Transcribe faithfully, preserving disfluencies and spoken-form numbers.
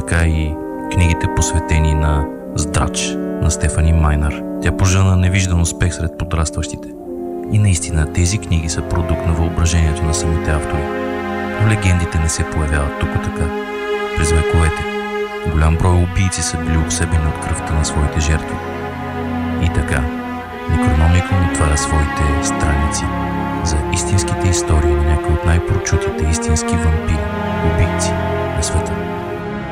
така и книгите, посветени на Здрач на Стефани Майнар. Тя пожена невиждан успех сред подрастващите. И наистина тези книги са продукт на въображението на самите автори. Но легендите не се появяват тук така. През вековете голям брой убийци са били обсебени от кръвта на своите жертви. И така, Некрономикон отваря своите страни